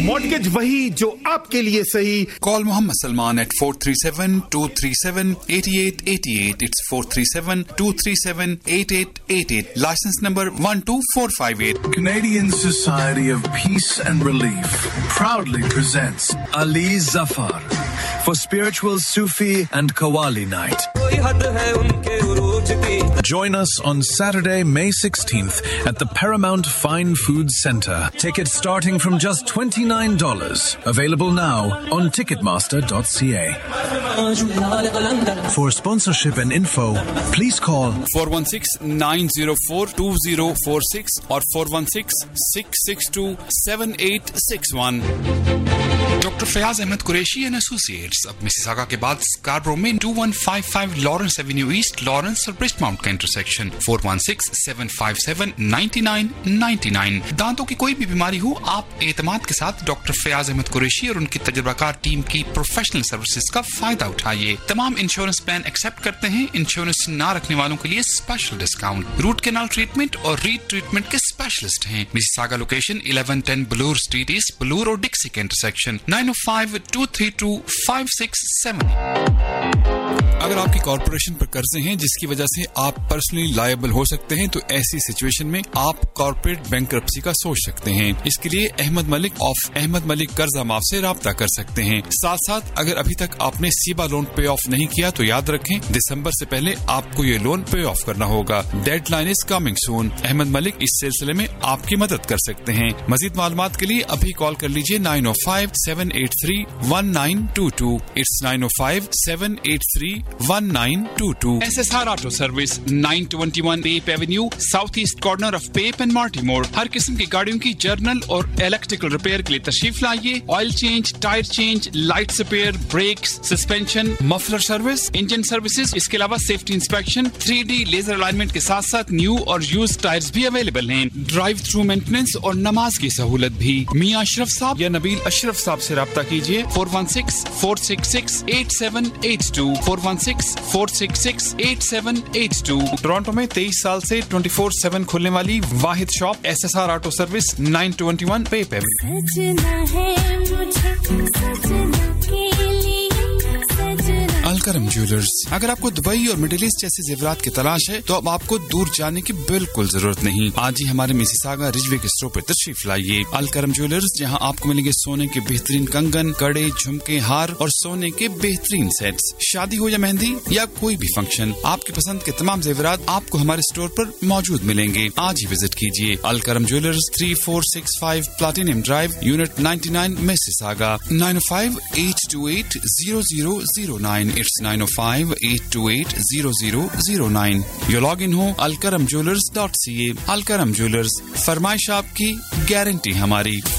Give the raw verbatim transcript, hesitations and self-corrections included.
Mortgage वही जो आपके लिए सही. Call Muhammad Salman at four three seven, two three seven, eight eight eight eight. It's four three seven, two three seven, eight eight eight eight. License number one two four five eight. Canadian Society of Peace and Relief proudly presents Ali Zafar for Spiritual Sufi and Qawwali Night. Join us on Saturday, May sixteenth at the Paramount Fine Foods Centre. Tickets starting from just twenty-nine dollars. Available now on ticketmaster dot c a. For sponsorship and info, please call four one six, nine zero four, two zero four six or four one six, six six two, seven eight six one. Doctor Fayyaz Ahmad Qureshi and associates اب Mississauga کے بعد Scarborough میں to one five five Lawrence avenue asset, Lawrence اور burst Mount کا intersection. Four one six seven five seven ninety nine ninety nine. دانتوں کی کوئی بھی بیماری ہو، آپ اعتماد کے ساتھ ڈاکٹر فیاض احمد قریشی اور ان کی تجربہ کار ٹیم کی پروفیشنل سروسز کا فائدہ اٹھائیے. تمام انشورنس پلان ایکسپٹ کرتے ہیں. انشورنس نہ رکھنے والوں کے لیے special discount. Route canal treatment اور ریڈ ٹریٹمنٹ کے اسپیشلسٹ ہیں. مسیساگا لوکیشن الیون ٹین بلور اسٹریٹ ایسٹ، بلور اور ڈکسی کے intersection. nine oh five, two three two, five six seven. اگر آپ کی کارپوریشن پر قرضے ہیں جس کی وجہ سے آپ پرسنلی لائبل ہو سکتے ہیں تو ایسی سچویشن میں آپ کارپوریٹ بینکرپسی کا سوچ سکتے ہیں. اس کے لیے احمد ملک آف احمد ملک قرضہ معاف سے رابطہ کر سکتے ہیں. ساتھ ساتھ اگر ابھی تک آپ نے سیبا لون پے آف نہیں کیا تو یاد رکھیں دسمبر سے پہلے آپ کو یہ لون پے آف کرنا ہوگا. ڈیڈ لائن از کمنگ سون. احمد ملک اس سلسلے میں آپ کی مدد کر سکتے ہیں. مزید معلومات کے لیے ابھی کال کر لیجیے nine O five seven eight three one nine to to. It's nine O five seven eight three one nine to to. S S R auto service nine twenty one پیپ avenue, south asset corner of پیپ and Marty مور. ہر قسم کی گاڑیوں کی general اور electrical repair کے لیے تشریف لائیے. Oil change, tyre change, lights repair, breaks, suspension, muffler service, engine services. اس کے علاوہ safety inspection, three D laser alignment کے ساتھ ساتھ نیو اور یوز ٹائرز بھی اویلیبل ہیں. ڈرائیو تھرو مینٹیننس اور نماز کی سہولت بھی. میاں اشرف صاحب یا نبیل اشرف صاحب سے رابطہ کیجیے. Four one six four six six eight seven eight to. Four one six four six six eight seven eight to. Toronto میں تیئیس سال سے ٹوینٹی فور سیون کھلنے والی واحد shop S S R auto service nine twenty one پے پے. Al-Karam jewellers. اگر آپ کو دبئی اور مڈل ایسٹ جیسے زیورات کی تلاش ہے تو اب آپ کو دور جانے کی بالکل ضرورت نہیں. آج ہی ہمارے مسیساگا رجوے کے اسٹور پر تشریف لائیے. الکرم جیولرز، جہاں آپ کو ملیں گے سونے کے بہترین کنگن، کڑے، جھمکے، ہار اور سونے کے بہترین سیٹس. شادی ہو یا مہندی یا کوئی بھی فنکشن، آپ کی پسند کے تمام زیورات آپ کو ہمارے اسٹور پر موجود ملیں گے. آج ہی وزٹ کیجیے. Al-Karam jewellers, three four six five platinum drive, unit ninety nine Mississauga. Nine O five eight to at zero zero zero nine. It's nine oh five, eight two eight, zero zero zero nine. You log in ho alkaram jewelers dot c a. Alkaram Jewelers, فرمائش آپ کی، guarantee ہماری.